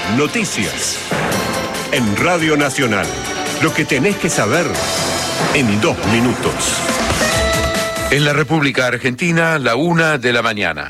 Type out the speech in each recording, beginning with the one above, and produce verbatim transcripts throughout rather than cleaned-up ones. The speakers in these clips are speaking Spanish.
Noticias. En Radio Nacional. Lo que tenés que saber en dos minutos. En la República Argentina, la una de la mañana.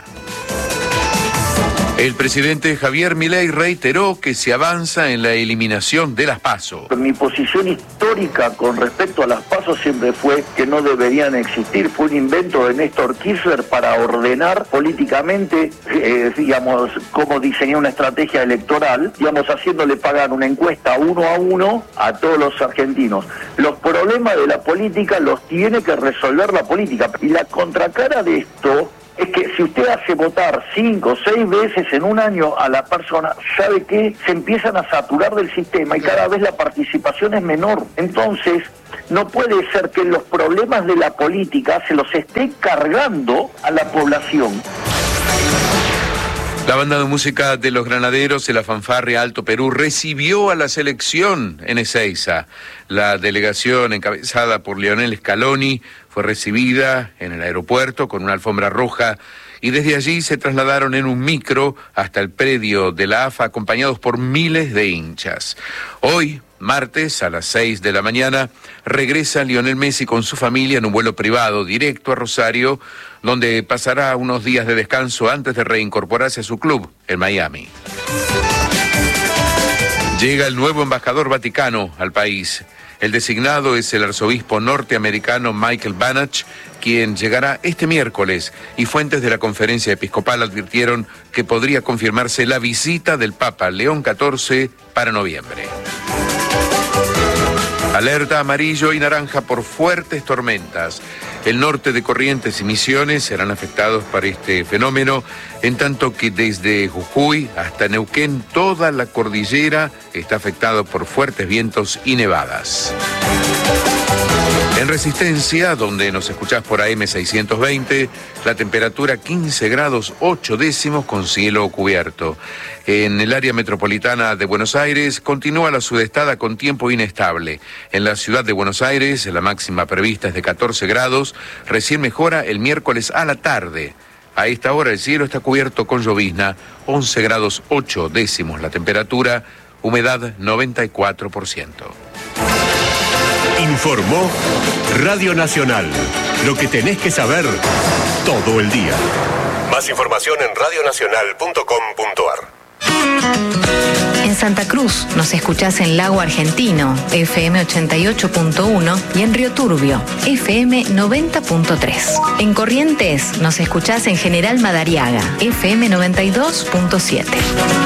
El presidente Javier Milei reiteró que se avanza en la eliminación de las PASO. Mi posición histórica con respecto a las PASO siempre fue que no deberían existir. Fue un invento de Néstor Kirchner para ordenar políticamente, eh, digamos, cómo diseñar una estrategia electoral, digamos, haciéndole pagar una encuesta uno a uno a todos los argentinos. Los problemas de la política los tiene que resolver la política. Y la contracara de esto es que si usted hace votar cinco o seis veces en un año a la persona, ¿sabe qué? Se empiezan a saturar del sistema y cada vez la participación es menor. Entonces, no puede ser que los problemas de la política se los esté cargando a la población. La banda de música de los Granaderos de la Fanfarria Alto Perú recibió a la selección en Ezeiza. La delegación encabezada por Lionel Scaloni fue recibida en el aeropuerto con una alfombra roja y desde allí se trasladaron en un micro hasta el predio de la A F A acompañados por miles de hinchas. Hoy, martes, a las seis de la mañana, regresa Lionel Messi con su familia en un vuelo privado directo a Rosario, donde pasará unos días de descanso antes de reincorporarse a su club, en Miami. Llega el nuevo embajador vaticano al país. El designado es el arzobispo norteamericano Michael Banach, quien llegará este miércoles, y fuentes de la conferencia episcopal advirtieron que podría confirmarse la visita del Papa León catorce para noviembre. Alerta amarillo y naranja por fuertes tormentas. El norte de Corrientes y Misiones serán afectados por este fenómeno, en tanto que desde Jujuy hasta Neuquén toda la cordillera está afectada por fuertes vientos y nevadas. En Resistencia, donde nos escuchás por A M seiscientos veinte, la temperatura quince grados ocho décimos con cielo cubierto. En el área metropolitana de Buenos Aires continúa la sudestada con tiempo inestable. En la ciudad de Buenos Aires la máxima prevista es de catorce grados, recién mejora el miércoles a la tarde. A esta hora el cielo está cubierto con llovizna, once grados ocho décimos la temperatura, humedad noventa y cuatro por ciento. Informó Radio Nacional. Lo que tenés que saber todo el día. Más información en radio nacional punto com punto a r. En Santa Cruz nos escuchás en Lago Argentino, F M ochenta y ocho punto uno, y en Río Turbio, F M noventa punto tres. En Corrientes nos escuchás en General Madariaga, F M noventa y dos punto siete.